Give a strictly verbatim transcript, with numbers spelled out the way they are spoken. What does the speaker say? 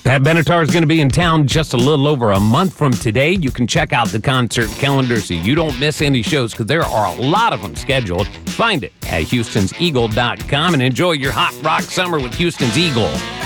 Pat Benatar is going to be in town just a little over a month from today. You can check out the concert calendar so you don't miss any shows because there are a lot of them scheduled. Find it at houstons eagle dot com and enjoy your hot rock summer with Houston's Eagle.